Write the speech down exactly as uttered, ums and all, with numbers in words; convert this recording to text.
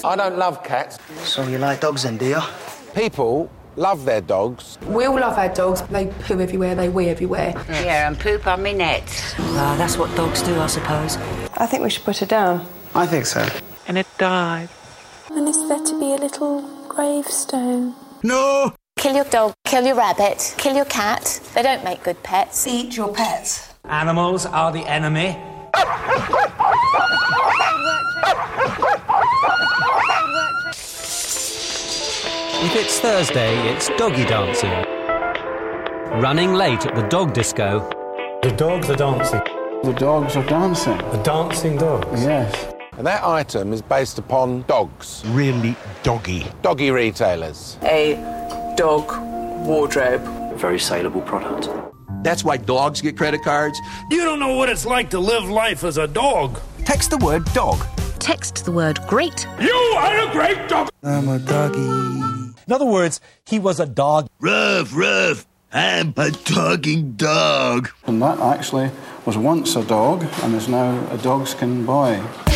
I don't love cats. So you like dogs then, do you? People love their dogs. We all love our dogs. They poo everywhere, they wee everywhere. Yeah, and poop on me nets. Well, that's what dogs do, I suppose. I think we should put her down. I think so. And it died. And is there to be a little gravestone? No! Kill your dog, kill your rabbit, kill your cat. They don't make good pets. Eat your pets. Animals are the enemy. If it's Thursday, it's doggy dancing. Running late at the dog disco. The dogs are dancing. The dogs are dancing. The dancing dogs? Yes. And that item is based upon dogs. Really doggy. Doggy retailers. A dog wardrobe. Very saleable product. That's why dogs get credit cards. You don't know what it's like to live life as a dog. Text the word dog. Text the word great. You are a great dog. I'm a doggy. In other words, he was a dog. Ruff, ruff. I'm a talking dog. And that actually was once a dog and is now a dogskin boy.